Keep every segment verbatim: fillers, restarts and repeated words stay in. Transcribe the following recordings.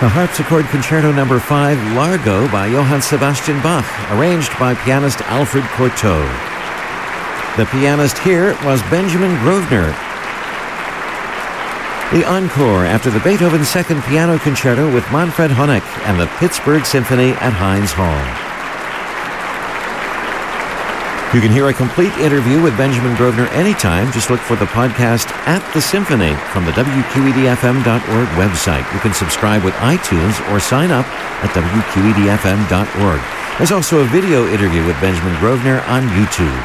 The Harpsichord Concerto Number five, Largo, by Johann Sebastian Bach, arranged by pianist Alfred Cortot. The pianist here was Benjamin Grosvenor. The encore after the Beethoven Second Piano Concerto with Manfred Honeck and the Pittsburgh Symphony at Heinz Hall. You can hear a complete interview with Benjamin Grosvenor anytime. Just look for the podcast at the Symphony from the W Q E D F M dot org website. You can subscribe with iTunes or sign up at W Q E D F M dot org. There's also a video interview with Benjamin Grosvenor on YouTube.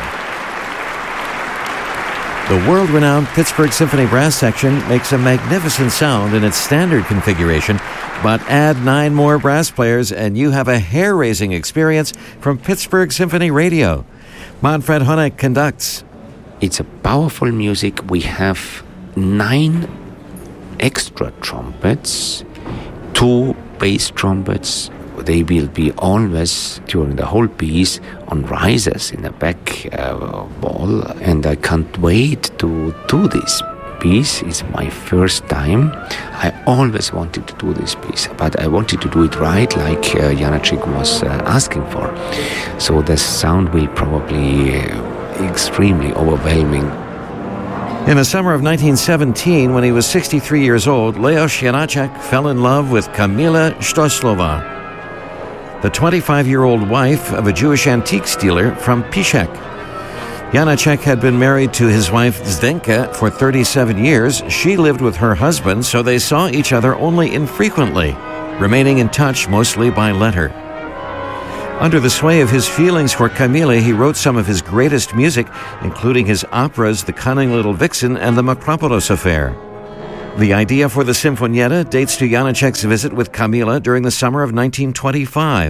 The world-renowned Pittsburgh Symphony Brass Section makes a magnificent sound in its standard configuration, but add nine more brass players and you have a hair-raising experience from Pittsburgh Symphony Radio. Manfred Honeck conducts. It's a powerful music. We have nine extra trumpets, two bass trumpets. They will be always, during the whole piece, on risers in the back uh, wall. And I can't wait to do this piece. It's my first time. I always wanted to do this piece, but I wanted to do it right, like uh, Janacek was uh, asking for. So the sound will probably uh, extremely overwhelming. In the summer of nineteen seventeen, when he was sixty-three years old, Leos Janacek fell in love with Kamila Stoslova, the twenty-five-year-old wife of a Jewish antiques dealer from Pishek. Janacek had been married to his wife Zdenka for thirty-seven years. She lived with her husband, so they saw each other only infrequently, remaining in touch mostly by letter. Under the sway of his feelings for Kamila, he wrote some of his greatest music, including his operas The Cunning Little Vixen and The Makropoulos Affair. The idea for the Sinfonietta dates to Janacek's visit with Kamila during the summer of nineteen twenty-five.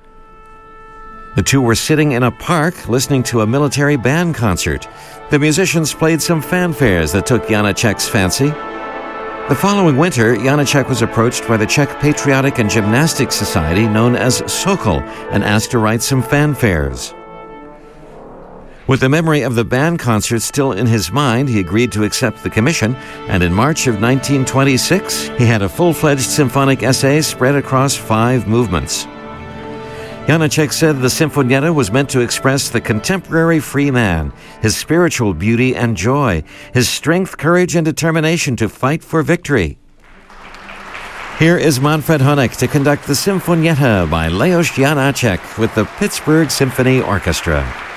The two were sitting in a park listening to a military band concert. The musicians played some fanfares that took Janacek's fancy. The following winter, Janacek was approached by the Czech Patriotic and Gymnastics Society known as Sokol and asked to write some fanfares. With the memory of the band concert still in his mind, he agreed to accept the commission, and in March of nineteen twenty-six, he had a full-fledged symphonic essay spread across five movements. Janacek said the Sinfonietta was meant to express the contemporary free man, his spiritual beauty and joy, his strength, courage, and determination to fight for victory. Here is Manfred Honeck to conduct the Sinfonietta by Leos Janacek with the Pittsburgh Symphony Orchestra.